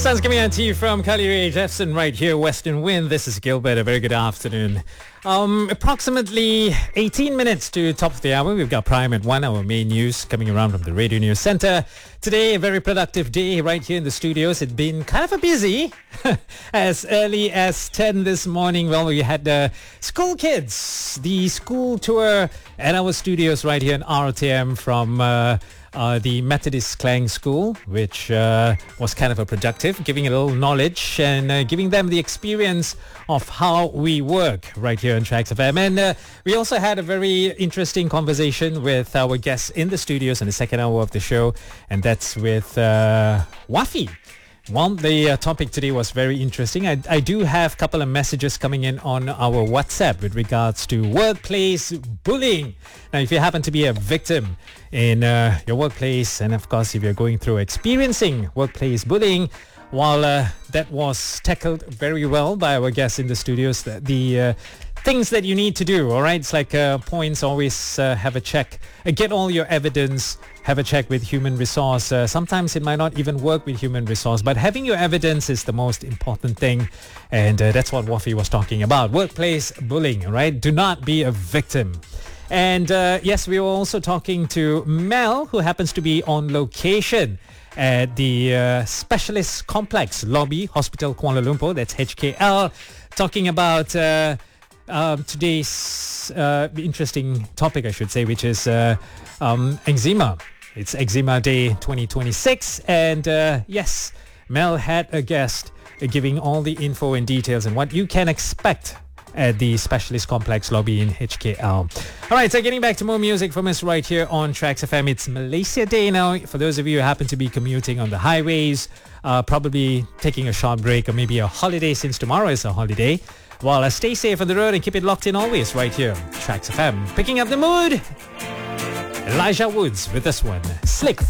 Sounds coming out to you from Kali Ray Jepson right here, Western Wind. This is Gilbert. A very good afternoon. Approximately 18 minutes to top of the hour. We've got Prime at 1, our main news coming around from the Radio News Centre. Today, a very productive day right here in the studios. It's been kind of a busy. As early as 10 this morning, well, we had the school kids, the school tour at our studios right here in RTM from the Methodist Klang School, which was kind of a productive, giving a little knowledge and giving them the experience of how we work right here on Tracks FM. And we also had a very interesting conversation with our guests in the studios in the second hour of the show, and that's with Wafi. Well, the topic today was very interesting. I do have a couple of messages coming in on our WhatsApp with regards to workplace bullying. Now, if you happen to be a victim in your workplace, and of course, if you're going through experiencing workplace bullying, while that was tackled very well by our guests in the studios, the things that you need to do, all right? It's like points, always have a check, get all your evidence, have a check with human resource. Sometimes it might not even work with human resource, but having your evidence is the most important thing. And that's what Wafi was talking about. Workplace bullying, right? Do not be a victim. And yes, we were also talking to Mel, who happens to be on location at the Specialist Complex Lobby Hospital Kuala Lumpur, that's HKL, talking about today's interesting topic, I should say, which is eczema. It's Eczema Day 2026, and yes, Mel had a guest giving all the info and details and what you can expect at the Specialist Complex Lobby in HKL. All right, so getting back to more music from us right here on Tracks FM. It's Malaysia Day now. For those of you who happen to be commuting on the highways, probably taking a short break or maybe a holiday, since tomorrow is a holiday. Well, stay safe on the road and keep it locked in always right here on Tracks FM. Picking up the mood, Elijah Woods with this one, Slick.